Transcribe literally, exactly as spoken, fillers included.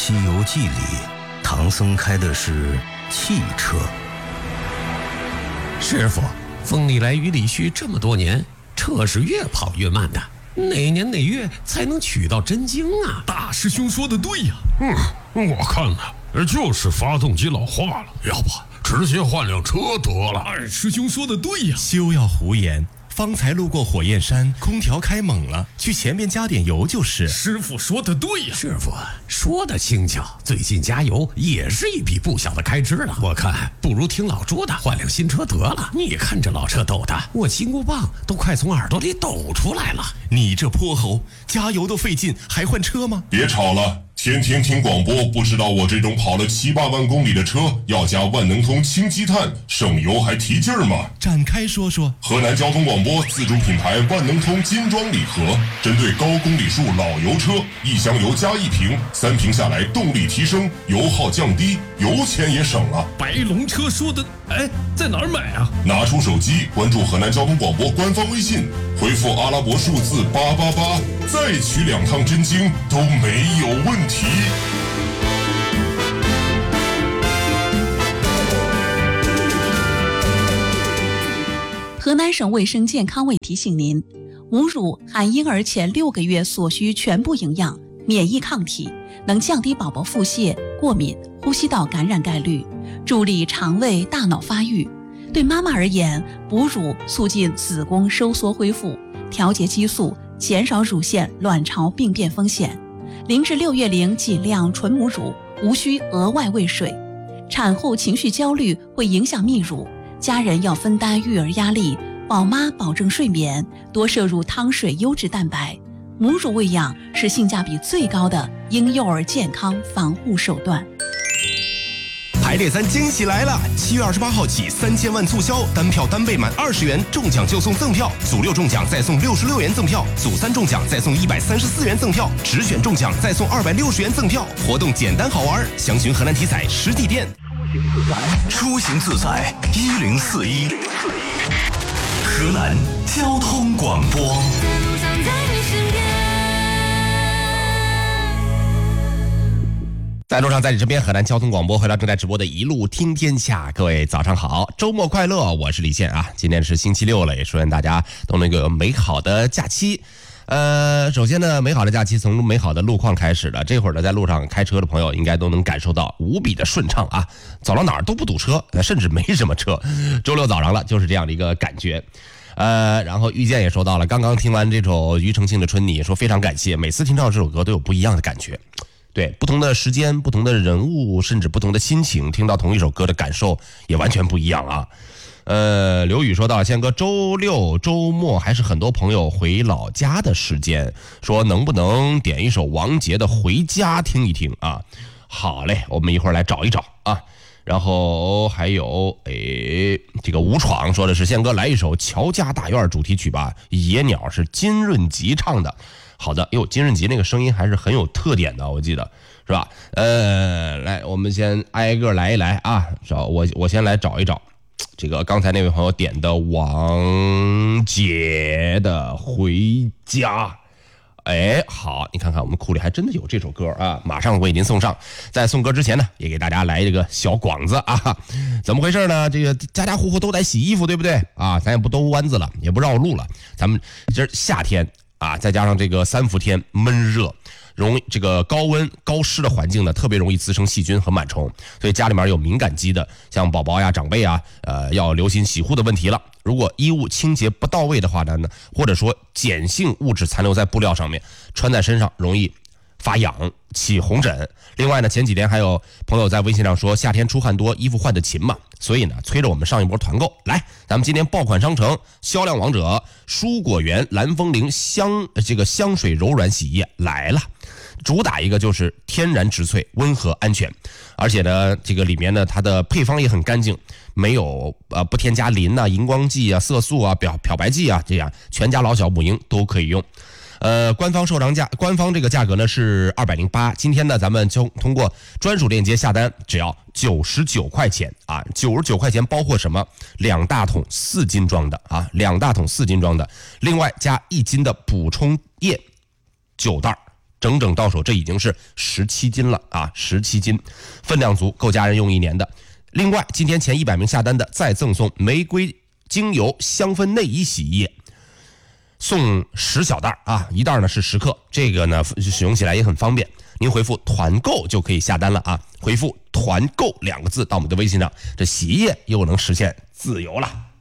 西游记》里，唐僧开的是汽车。 师傅，风里来雨里去这么多年，车是越跑越慢的，哪年哪月才能取到真经啊？ 大师兄说的对呀。嗯，我看呢，就是发动机老化了，要不直接换辆车得了。二师兄说的对呀。 休要胡言，方才路过火焰山，空调开猛了，去前面加点油就是。 师傅说的对呀。 师傅说的轻巧，最近加油也是一笔不小的开支了。我看不如听老朱的，换辆新车得了。你看这老车抖的，我金箍棒都快从耳朵里抖出来了。 你这泼猴，加油都费劲，还换车吗？ 别吵了。天天听广播，不知道我这种跑了七八万公里的车要加万能通氢积碳，省油还提劲儿吗？ 展开说说。 河南交通广播自主品牌万能通金装礼盒，针对高公里数老油车，一箱油加一瓶，三瓶下来动力提升，油耗降低，油钱也省了。 白龙车说的，哎，在哪儿买啊？ 拿出手机，关注河南交通广播官方微信，回复阿拉伯数字八八八，再取两趟真经都没有问题。 河南省卫生健康委提醒您，母乳含婴儿前六个月所需全部营养，免疫抗体，能降低宝宝腹泻、过敏、呼吸道感染概率，助力肠胃、大脑发育。对妈妈而言，哺乳促进子宫收缩恢复，调节激素，减少乳腺、卵巢病变风险。零至六月龄尽量纯母乳，无需额外喂水。产后情绪焦虑会影响泌乳，家人要分担育儿压力，宝妈保证睡眠，多摄入汤水优质蛋白。母乳喂养是性价比最高的婴幼儿健康防护手段。 排列三惊喜来了！七月二十八号起，三千万促销，单票单倍满二十元，中奖就送赠票；组六中奖再送六十六元赠票；组三中奖再送一百三十四元赠票；直选中奖再送二百六十元赠票。活动简单好玩，详询河南体彩实体店。 出行自在一零四一，河南交通广播。 在路上，在你身边，河南交通广播回到正在直播的一路听天下，各位早上好，周末快乐，我是李现啊。今天是星期六了，也祝愿大家都能有美好的假期。呃，首先呢，美好的假期从美好的路况开始了。这会儿呢，在路上开车的朋友应该都能感受到无比的顺畅啊，走到哪儿都不堵车，甚至没什么车。周六早上了，就是这样的一个感觉。呃，然后遇见也说到了，刚刚听完这首庾澄庆的《春泥》，说非常感谢，每次听到这首歌都有不一样的感觉。对，不同的时间、不同的人物，甚至不同的心情，听到同一首歌的感受也完全不一样啊。呃，刘宇说到，宪哥，周六周末还是很多朋友回老家的时间，说能不能点一首王杰的《回家》听一听啊？好嘞，我们一会儿来找一找啊。然后还有，诶，这个吴闯说的是，宪哥来一首《乔家大院》主题曲吧，野鸟是金润吉唱的。好的，哟，金润吉那个声音还是很有特点的，我记得是吧？呃，来，我们先挨个来一来啊，找我我先来找一找，这个刚才那位朋友点的王杰的《回家》。哎，好，你看看我们库里还真的有这首歌啊，马上为您送上。在送歌之前呢，也给大家来这个小广子啊，怎么回事呢？这个家家户户都得洗衣服，对不对啊？咱也不兜弯子了，也不绕路了，咱们这夏天啊，再加上这个三伏天闷热，容易这个高温高湿的环境呢，特别容易滋生细菌和螨虫，所以家里面有敏感肌的，像宝宝呀、长辈啊，呃，要留心洗护的问题了。如果衣物清洁不到位的话呢，或者说碱性物质残留在布料上面，穿在身上容易发痒、起红疹。另外呢，前几天还有朋友在微信上说，夏天出汗多，衣服换的勤嘛，所以呢，催着我们上一波团购。来，咱们今天爆款商城销量王者蔬果园蓝风铃香这个香水柔软洗衣液来了。主打一个就是天然植萃，温和安全，而且呢，这个里面呢，它的配方也很干净，没有呃不添加磷啊、荧光剂啊、色素啊、漂漂白剂啊，这样全家老小母婴都可以用。呃，官方售涨价，官方这个价格呢是二百零八，今天呢咱们就通过专属链接下单，只要九十九块钱啊，九十九块钱包括什么？两大桶四斤装的啊，两大桶四斤装的，另外加一斤的补充液九袋。 整整到手，这已经是十七斤了啊，十七斤，分量足，够家人用一年的。另外，今天前一百名下单的再赠送玫瑰精油香氛内衣洗衣液，送十小袋啊，一袋呢是十克，这个呢使用起来也很方便。您回复团购就可以下单了啊，回复团购两个字到我们的微信上，这洗衣液又能实现自由了。